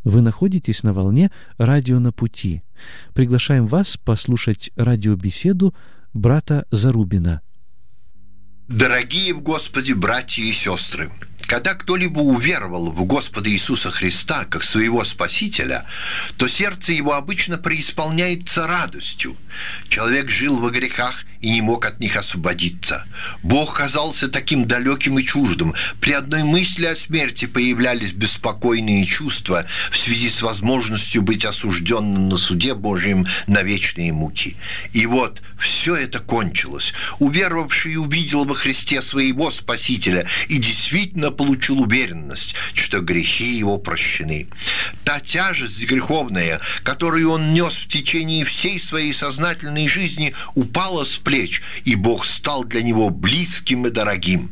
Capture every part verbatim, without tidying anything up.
Вы находитесь на волне «Радио на пути». Приглашаем вас послушать радиобеседу брата Зарубина. Дорогие в Господе братья и сестры, когда кто-либо уверовал в Господа Иисуса Христа как своего Спасителя, то сердце его обычно преисполняется радостью. Человек жил во грехах и не мог от них освободиться. Бог казался таким далеким и чуждым. При одной мысли о смерти появлялись беспокойные чувства в связи с возможностью быть осужденным на суде Божьем на вечные муки. И вот все это кончилось. Уверовавший увидел во Христе своего Спасителя и действительно получил уверенность, что грехи его прощены. Та тяжесть греховная, которую он нес в течение всей своей сознательной жизни, упала с плеч, и Бог стал для него близким и дорогим.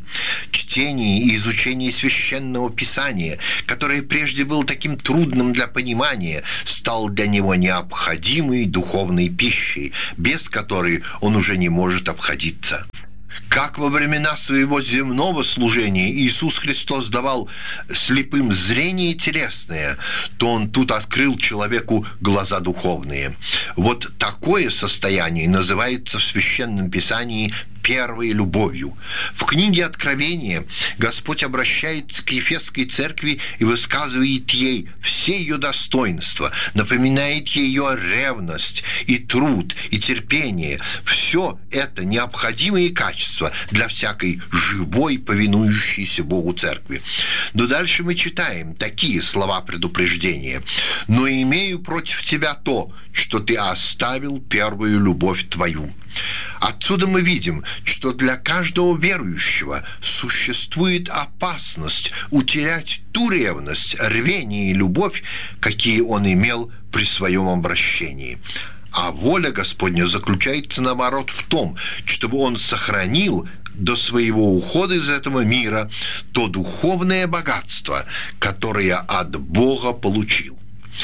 Чтение и изучение Священного Писания, которое прежде было таким трудным для понимания, стал для него необходимой духовной пищей, без которой он уже не может обходиться. Как во времена своего земного служения Иисус Христос давал слепым зрение телесное, то Он тут открыл человеку глаза духовные. Вот такое состояние называется в Священном Писании первой любовью. В книге Откровения Господь обращается к Ефесской церкви и высказывает ей все ее достоинства, напоминает ей ее ревность и труд, и терпение. Все это необходимые качества для всякой живой, повинующейся Богу церкви. Но дальше мы читаем такие слова предупреждения. «Но имею против тебя то, что ты оставил первую любовь твою». Отсюда мы видим, что для каждого верующего существует опасность утерять ту ревность, рвение и любовь, какие он имел при своем обращении. А воля Господня заключается, наоборот, в том, чтобы он сохранил до своего ухода из этого мира то духовное богатство, которое от Бога получил.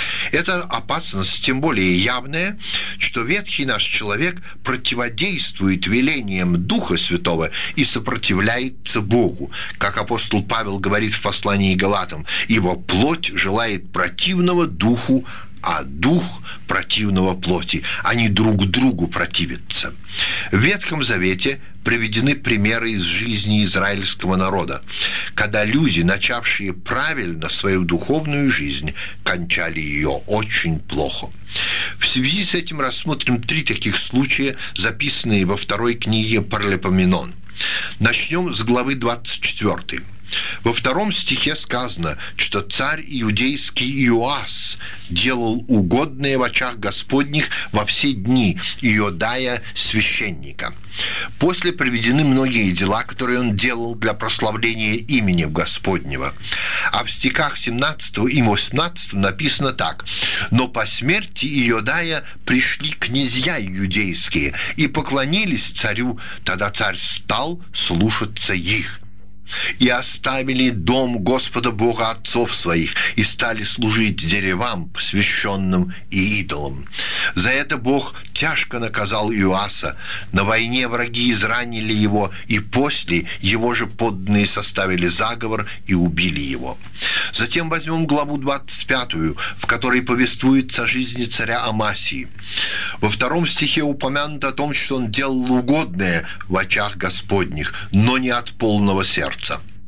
Эта опасность тем более явная, что ветхий наш человек противодействует велениям Духа Святого и сопротивляется Богу. Как апостол Павел говорит в послании к Галатам: «Ибо плоть желает противного Духу, а дух противного плоти». Они друг другу противятся. В Ветхом Завете приведены примеры из жизни израильского народа, когда люди, начавшие правильно свою духовную жизнь, кончали ее очень плохо. В связи с этим рассмотрим три таких случая, записанные во второй книге Паралипоменон. Начнем с главы двадцать четвёртой. Во втором стихе сказано, что царь иудейский Иоас делал угодное в очах Господних во все дни Иодая священника. После приведены многие дела, которые он делал для прославления имени Господнего. А в стихах семнадцатом и восемнадцатом написано так: «Но по смерти Иодая пришли князья иудейские и поклонились царю, тогда царь стал слушаться их. И оставили дом Господа Бога отцов своих и стали служить деревам, посвященным и идолам. За это Бог тяжко наказал Иоаса. На войне враги изранили его, и после его же подданные составили заговор и убили его». Затем возьмем главу двадцать пятую, в которой повествуется о жизни царя Амасии. Во втором стихе упомянуто о том, что он делал угодное в очах Господних, но не от полного сердца.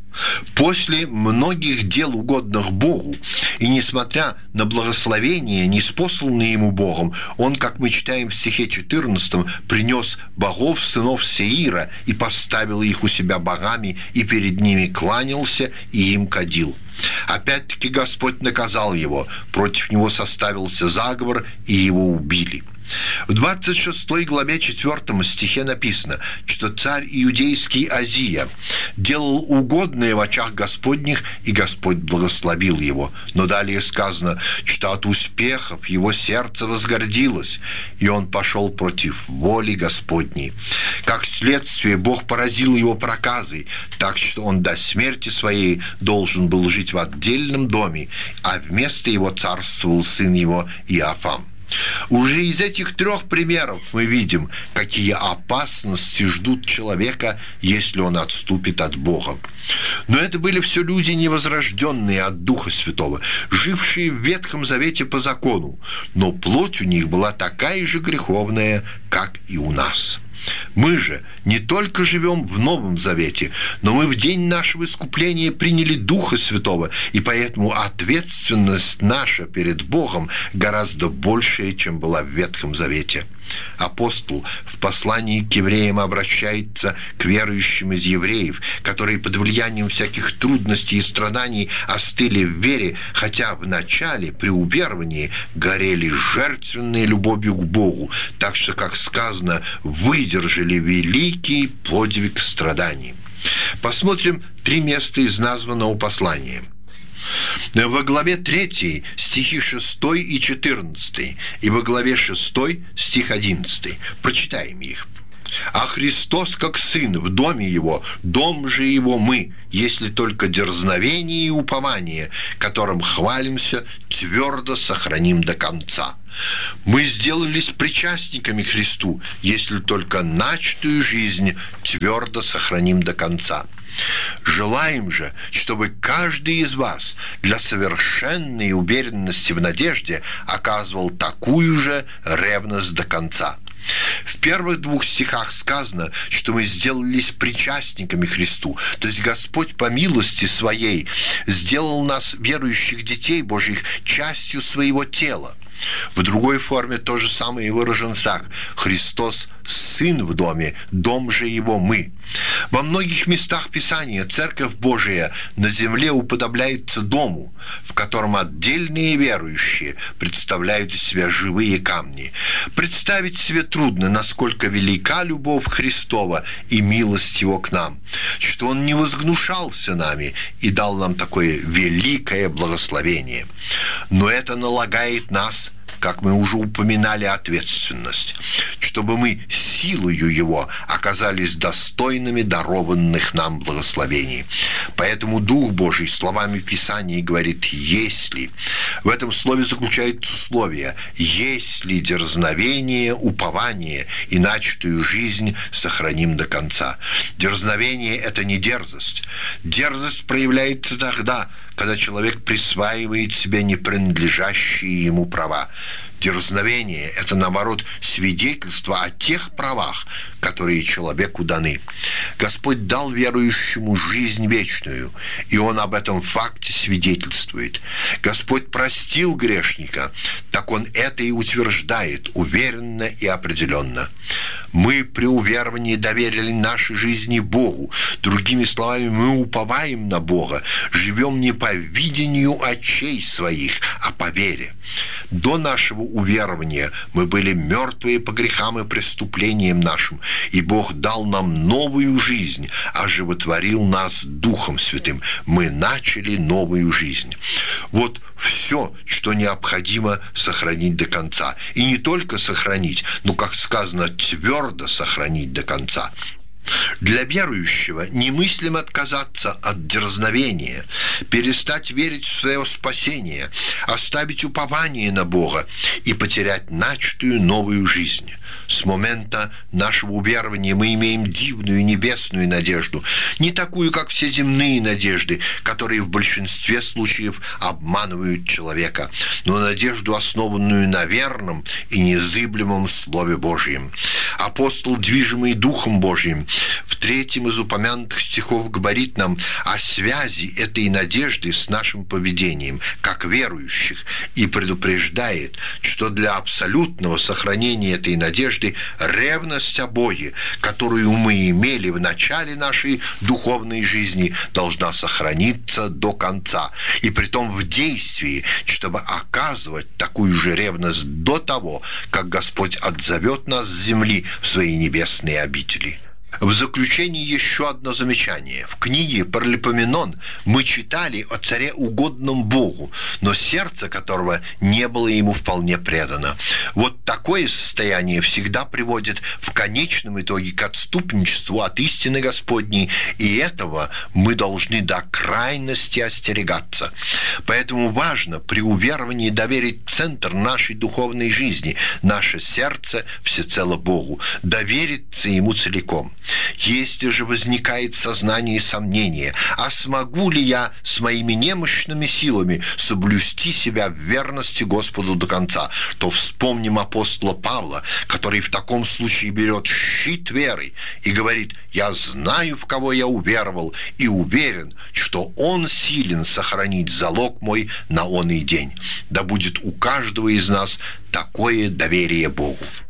После многих дел, угодных Богу, и несмотря на благословения, ниспосланные ему Богом, он, как мы читаем в стихе четырнадцатом, принес богов сынов Сеира и поставил их у себя богами, и перед ними кланялся и им кадил. Опять-таки Господь наказал его, против него составился заговор, и его убили. В двадцать шестой главе четвёртом стихе написано, что царь иудейский Азия делал угодное в очах Господних, и Господь благословил его. Но далее сказано, что от успехов его сердце возгордилось, и он пошел против воли Господней. Как следствие, Бог поразил его проказой, так что он до смерти своей должен был жить в отдельном доме, а вместо его царствовал сын его Иоафам. Уже из этих трех примеров мы видим, какие опасности ждут человека, если он отступит от Бога. Но это были все люди невозрожденные от Духа Святого, жившие в Ветхом Завете по закону, но плоть у них была такая же греховная, как и у нас. Мы же не только живем в Новом Завете, но мы в день нашего искупления приняли Духа Святого, и поэтому ответственность наша перед Богом гораздо большая, чем была в Ветхом Завете. Апостол в послании к евреям обращается к верующим из евреев, которые под влиянием всяких трудностей и страданий остыли в вере, хотя вначале при уверовании горели жертвенной любовью к Богу, так что, как сказано, выдержали великий подвиг страданий. Посмотрим три места из названного послания. Во главе третьей стихи шестой и четырнадцатый, и во главе шестой стих одиннадцатый. Прочитаем их. «А Христос, как Сын, в доме Его, дом же Его мы, если только дерзновение и упование, которым хвалимся, твердо сохраним до конца. Мы сделались причастниками Христу, если только начатую жизнь твердо сохраним до конца. Желаем же, чтобы каждый из вас для совершенной уверенности в надежде оказывал такую же ревность до конца». В первых двух стихах сказано, что мы сделались причастниками Христу, то есть Господь по милости Своей сделал нас, верующих детей Божьих, частью Своего тела. В другой форме то же самое выражено так: Христос – Сын в доме, дом же Его мы. Во многих местах Писания Церковь Божия на земле уподобляется дому, в котором отдельные верующие представляют из себя живые камни. Представить себе трудно, насколько велика любовь Христова и милость Его к нам, что Он не возгнушался нами и дал нам такое великое благословение. Но это налагает нас, как мы уже упоминали, ответственность, чтобы мы силою Его оказались достойными дарованных нам благословений. Поэтому Дух Божий словами Писания говорит «если». В этом слове заключается условие «если дерзновение, упование и начатую жизнь сохраним до конца». Дерзновение – это не дерзость. Дерзость проявляется тогда, когда человек присваивает себе непринадлежащие ему права. Дерзновение – это, наоборот, свидетельство о тех правах, которые человеку даны. Господь дал верующему жизнь вечную, и Он об этом факте свидетельствует. Господь простил грешника, так Он это и утверждает уверенно и определенно. Мы при уверовании доверили нашей жизни Богу. Другими словами, мы уповаем на Бога, живем не по видению очей своих, а по вере. До нашего уверования мы были мертвые по грехам и преступлениям нашим, и Бог дал нам новую жизнь, оживотворил нас Духом Святым. Мы начали новую жизнь. Вот все, что необходимо сохранить до конца. И не только сохранить, но, как сказано, твердо сохранить до конца. Для верующего немыслимо отказаться от дерзновения, перестать верить в свое спасение, оставить упование на Бога и потерять начатую новую жизнь. С момента нашего уверования мы имеем дивную небесную надежду, не такую, как все земные надежды, которые в большинстве случаев обманывают человека, но надежду, основанную на верном и незыблемом Слове Божьем. Апостол, движимый Духом Божьим, в третьем из упомянутых стихов говорит нам о связи этой надежды с нашим поведением, как верующих, и предупреждает, что для абсолютного сохранения этой надежды ревность о Боге, которую мы имели в начале нашей духовной жизни, должна сохраниться до конца, и притом в действии, чтобы оказывать такую же ревность до того, как Господь отзовет нас с земли в свои небесные обители. В заключение еще одно замечание. В книге Паралипоменон мы читали о царе, угодном Богу, но сердце которого не было ему вполне предано. Вот такое состояние всегда приводит в конечном итоге к отступничеству от истины Господней, и этого мы должны до крайности остерегаться. Поэтому важно при уверовании доверить центр нашей духовной жизни, наше сердце всецело Богу, довериться Ему целиком. Если же возникает в сознании сомнение, а смогу ли я с моими немощными силами соблюсти себя в верности Господу до конца, то вспомним апостола Павла, который в таком случае берет щит веры и говорит: «Я знаю, в кого я уверовал, и уверен, что Он силен сохранить залог мой на оный день». Да будет у каждого из нас такое доверие Богу.